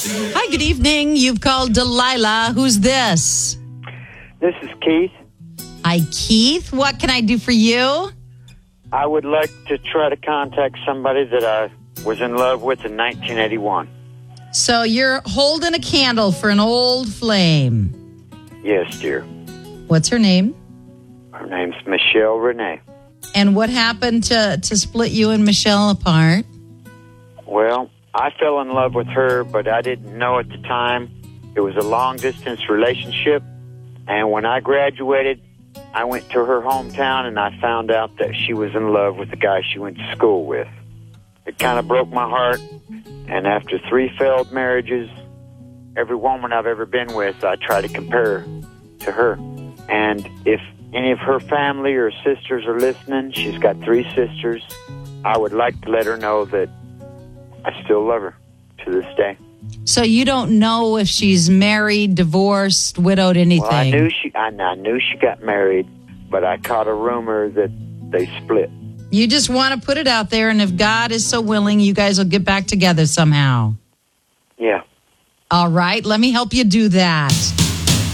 Hi, good evening. You've called Delilah. Who's this? This is Keith. Hi, Keith. What can I do for you? I would like to try to contact somebody that I was in love with in 1981. So you're holding a candle for an old flame. Yes, dear. What's her name? Her name's Michelle Renee. And what happened to split you and Michelle apart? Well, I fell in love with her, but I didn't know at the time. It was a long-distance relationship. And when I graduated, I went to her hometown and I found out that she was in love with the guy she went to school with. It kind of broke my heart. And after 3 failed marriages, every woman I've ever been with, I try to compare to her. And if any of her family or sisters are listening, she's got 3 sisters, I would like to let her know that I still love her to this day. So you don't know if she's married, divorced, widowed, anything? Well, I knew she got married, but I caught a rumor that they split. You just want to put it out there, and if God is so willing, you guys will get back together somehow. Yeah. All right, let me help you do that.